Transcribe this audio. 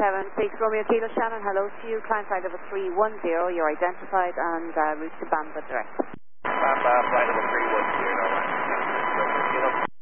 6 Romeo Kilo Shannon, hello to you. Climb flight level 310, you're identified and route to Bamba direct. Bamba, flight level 310,